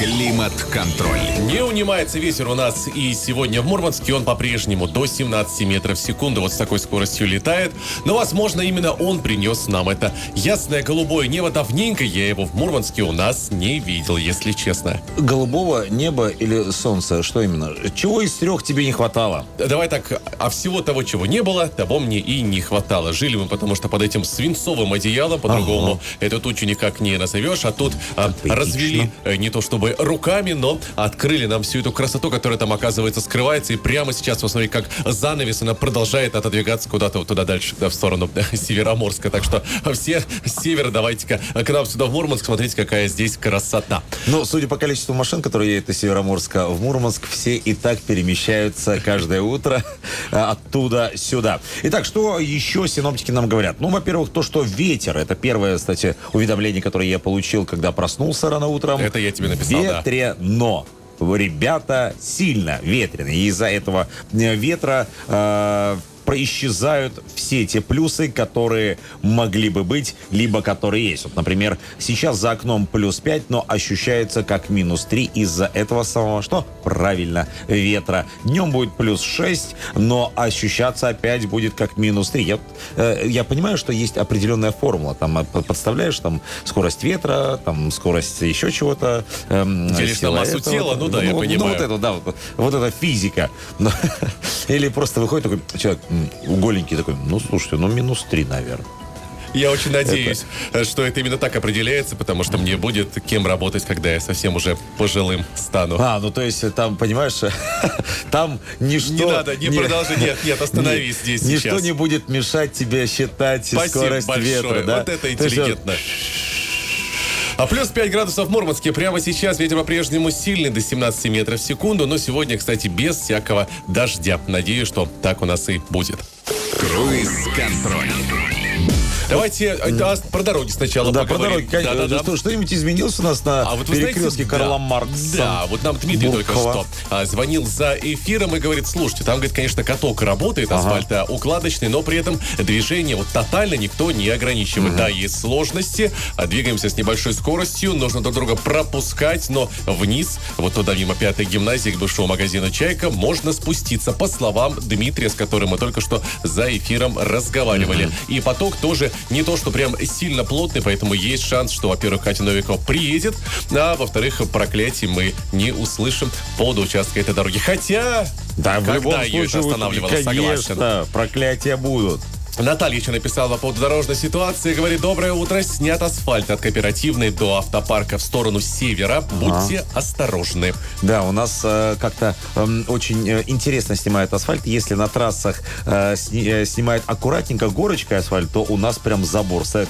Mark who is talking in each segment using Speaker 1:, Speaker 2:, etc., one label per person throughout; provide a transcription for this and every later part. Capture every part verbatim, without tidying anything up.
Speaker 1: Климат-контроль.
Speaker 2: Не унимается ветер у нас и сегодня в Мурманске. Он по-прежнему до семнадцати метров в секунду. Вот с такой скоростью летает. Но, возможно, именно он принес нам это ясное голубое небо. Давненько я его в Мурманске у нас не видел, если честно.
Speaker 3: Голубого неба или солнца? Что именно? Чего из трех тебе не хватало?
Speaker 2: Давай так, а всего того, чего не было, того мне и не хватало. Жили мы, потому что под этим свинцовым одеялом, по-другому, ага. эту тучу никак не назовешь. А тут а, развели не то чтобы руками, но открыли нам всю эту красоту, которая там, оказывается, скрывается. И прямо сейчас, посмотри, как занавес, она продолжает отодвигаться куда-то вот туда дальше, да, в сторону да, Североморска. Так что все с севера давайте-ка к нам сюда в Мурманск. Смотрите, какая здесь красота.
Speaker 3: Ну, судя по количеству машин, которые едут из Североморска в Мурманск, все и так перемещаются каждое утро оттуда сюда. Итак, что еще синоптики нам говорят? Ну, во-первых, то, что ветер, это первое, кстати, уведомление, которое я получил, когда проснулся рано утром.
Speaker 2: Это я тебе написал,
Speaker 3: ветрено. Ребята, сильно ветрено. И из-за этого ветра э, происчезают все те плюсы, которые могли бы быть, либо которые есть. Вот, например, сейчас за окном плюс пять, но ощущается как минус три из-за этого самого, что? Правильно, ветра. Днем будет плюс шесть, но ощущаться опять будет как минус три. Я, э, я понимаю, что есть определенная формула. Там подставляешь там скорость ветра, там скорость еще чего-то. Э,
Speaker 2: Делишь на массу этого, тела, ну да, ну, я понимаю.
Speaker 3: Ну вот это, да, вот, вот это физика. Или просто выходит такой человек, угольненький такой, ну, слушайте, ну, минус три, наверное.
Speaker 2: Я очень надеюсь, это... что это именно так определяется, потому что мне будет кем работать, когда я совсем уже пожилым стану.
Speaker 3: А, ну то есть там, понимаешь, там ничто...
Speaker 2: Не надо, не, не... продолжи, нет, нет, остановись не, здесь
Speaker 3: ничто
Speaker 2: сейчас.
Speaker 3: Ничто не будет мешать тебе считать
Speaker 2: Спасибо
Speaker 3: скорость
Speaker 2: большое.
Speaker 3: ветра. Да?
Speaker 2: Вот это интеллигентно. А плюс пять градусов в Мурманске. Прямо сейчас ветер по-прежнему сильный, до семнадцати метров в секунду. Но сегодня, кстати, без всякого дождя. Надеюсь, что так у нас и будет.
Speaker 1: Круиз-контроль.
Speaker 2: Давайте а, про дороги сначала
Speaker 3: да,
Speaker 2: поговорим.
Speaker 3: Про дороги. Да, да, да. Что, что-нибудь изменилось у нас на а вот перекрестке Карла
Speaker 2: да,
Speaker 3: Маркса?
Speaker 2: Да, вот нам Дмитрий Буркова. только что а, звонил за эфиром и говорит, слушайте, там, говорит, конечно, каток работает, асфальт ага. укладочный, но при этом движение вот тотально никто не ограничивает. Угу. Да, есть сложности, а, двигаемся с небольшой скоростью, нужно друг друга пропускать, но вниз, вот туда мимо пятой гимназии к бывшему магазину «Чайка» можно спуститься, по словам Дмитрия, с которым мы только что за эфиром разговаривали. Угу. И поток тоже не то, что прям сильно плотный, поэтому есть шанс, что, во-первых, Катя Новикова приедет, а во-вторых, проклятий мы не услышим по поводу участка этой дороги. Хотя,
Speaker 3: да, в любом
Speaker 2: когда ее это останавливало,
Speaker 3: конечно,
Speaker 2: согласен.
Speaker 3: Проклятия будут.
Speaker 2: Наталья еще написала по поводу дорожной ситуации. Говорит, доброе утро. Снят асфальт от Кооперативной до автопарка в сторону севера. Будьте ага. осторожны.
Speaker 3: Да, у нас э, как-то э, очень э, интересно снимают асфальт. Если на трассах э, сни, э, снимают аккуратненько горочкой асфальт, то у нас прям забор стоит.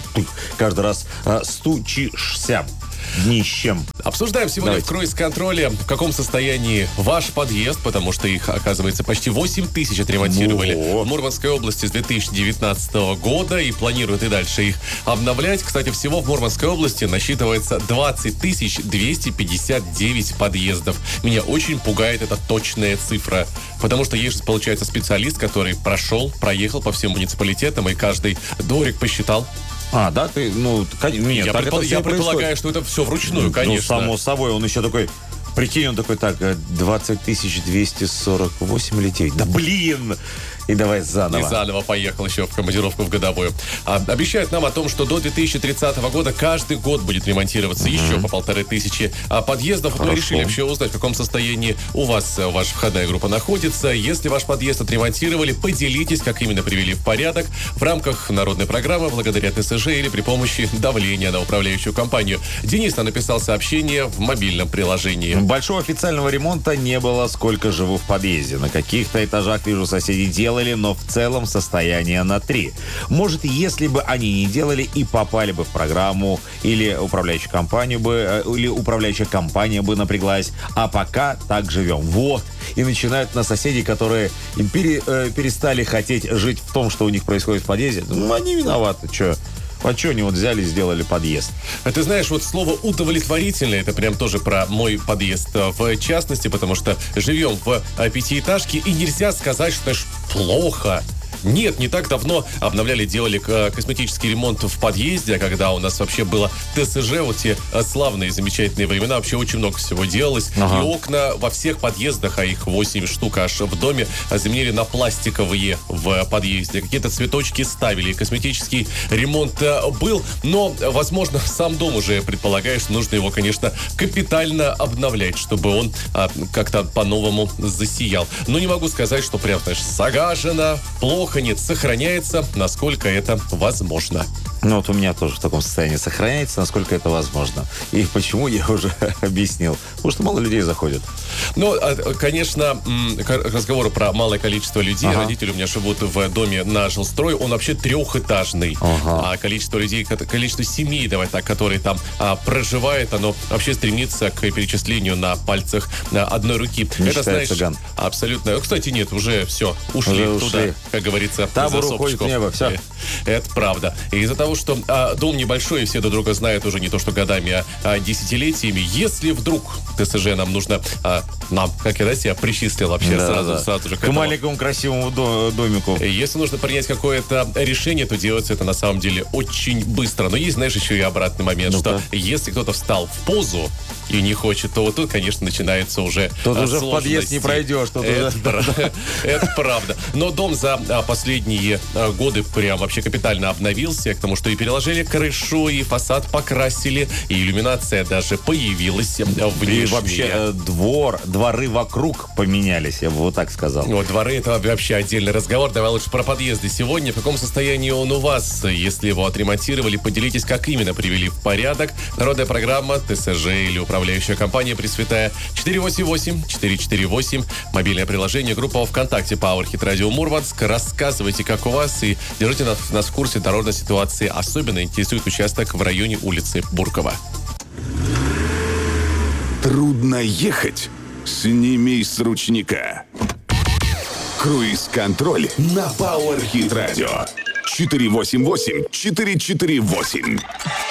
Speaker 3: Каждый раз э, стучишься. Днищем.
Speaker 2: Обсуждаем сегодня Давайте. в круиз-контроле, в каком состоянии ваш подъезд, потому что их, оказывается, почти восемь тысяч отремонтировали О-о-о. в Мурманской области с две тысячи девятнадцатого года и планируют и дальше их обновлять. Кстати, всего в Мурманской области насчитывается двадцать тысяч двести пятьдесят девять подъездов. Меня очень пугает эта точная цифра, потому что есть, получается, специалист, который прошел, проехал по всем муниципалитетам и каждый дворик посчитал.
Speaker 3: А, да, ты, ну, нет,
Speaker 2: я,
Speaker 3: так
Speaker 2: предпол...
Speaker 3: это
Speaker 2: я предполагаю,
Speaker 3: происходит.
Speaker 2: что это все вручную, конечно.
Speaker 3: Ну, само собой, он еще такой, прикинь, он такой, так, двадцать тысяч двести сорок восемь или девять. Да блин! И давай заново.
Speaker 2: И заново поехал еще в командировку в годовую. А, обещают нам о том, что до две тысячи тридцатого года каждый год будет ремонтироваться mm-hmm. еще по полторы тысячи а, подъездов. Хорошо. Мы решили вообще узнать, в каком состоянии у вас ваша входная группа находится. Если ваш подъезд отремонтировали, поделитесь, как именно привели в порядок в рамках народной программы, благодаря ТСЖ или при помощи давления на управляющую компанию. Денис нам написал сообщение в мобильном приложении.
Speaker 3: Большого официального ремонта не было, сколько живу в подъезде. На каких-то этажах вижу, соседи делали, но в целом состояние на три. Может, если бы они не делали и попали бы в программу, или управляющая компания бы, или управляющая компания бы напряглась, а пока так живем. Вот. И начинают на соседей, которые пере, э, перестали хотеть жить в том, что у них происходит в подъезде. Ну, они виноваты, что? А что они вот взяли и сделали подъезд?
Speaker 2: А ты знаешь, вот слово «удовлетворительно» это прям тоже про мой подъезд в частности, потому что живем в пятиэтажке, и нельзя сказать, что, знаешь, плохо. Нет, не так давно обновляли, делали косметический ремонт в подъезде, когда у нас вообще было ТСЖ, вот те славные, замечательные времена, вообще очень много всего делалось. Ага. И окна во всех подъездах, а их восемь штук аж в доме, заменили на пластиковые в подъезде. Какие-то цветочки ставили, косметический ремонт был, но, возможно, сам дом уже предполагает, что нужно его, конечно, капитально обновлять, чтобы он а, как-то по-новому засиял. Но не могу сказать, что прям, знаешь, загажено, плохо, нет, сохраняется, насколько это возможно.
Speaker 3: Ну вот у меня тоже в таком состоянии сохраняется, насколько это возможно. И почему, я уже объяснил. Потому что мало людей заходит.
Speaker 2: Ну, конечно, к разговору про малое количество людей. Ага. Родители у меня живут в доме на жилстрой. Он вообще трехэтажный. Ага. А количество людей, количество семей, давай так, которые там а, проживают, оно вообще стремится к перечислению на пальцах одной руки.
Speaker 3: Не
Speaker 2: это, знаешь,
Speaker 3: цыган.
Speaker 2: Абсолютно. Кстати, нет, уже все, ушли
Speaker 3: уже
Speaker 2: туда,
Speaker 3: ушли.
Speaker 2: Как говорится,
Speaker 3: табор
Speaker 2: за сопочку.
Speaker 3: Уходит в небо, все.
Speaker 2: Это правда. И из-за того, что а, дом небольшой, и все друг друга знают уже не то что годами, а, а десятилетиями, если вдруг ТСЖ нам нужно, а, нам, как я да, себя причислил вообще да, сразу,
Speaker 3: да.
Speaker 2: сразу же к,
Speaker 3: к маленькому красивому до- домику.
Speaker 2: Если нужно принять какое-то решение, то делается это на самом деле очень быстро. Но есть, знаешь, еще и обратный момент,
Speaker 3: Ну-ка.
Speaker 2: что если кто-то встал в позу и не хочет, то вот тут, конечно, начинается уже
Speaker 3: Тут
Speaker 2: а,
Speaker 3: уже в подъезд не пройдешь. Тут
Speaker 2: это,
Speaker 3: уже...
Speaker 2: пра- это правда. Но дом за а, последние а, годы прям вообще капитально обновился, к тому, что и переложили крышу, и фасад покрасили, и иллюминация даже появилась внешняя.
Speaker 3: И вообще э, двор, дворы вокруг поменялись, я бы вот так сказал.
Speaker 2: Вот дворы — это вообще отдельный разговор. Давай лучше про подъезды. Сегодня в каком состоянии он у вас? Если его отремонтировали, поделитесь, как именно привели в порядок. Народная программа, ТСЖ или управляющая компания Пресвятая. четыре восемь восемь четыре четыре восемь. Мобильное приложение, группа ВКонтакте Power Hit Radio Мурманск. Рассказывайте, как у вас, и держите нас, нас в курсе дорожной ситуации. Особенно интересует участок в районе улицы Буркова.
Speaker 1: Трудно ехать? Сними с ручника. Круиз-контроль на Power Hit Radio. четыре восемь восемь четыре четыре восемь.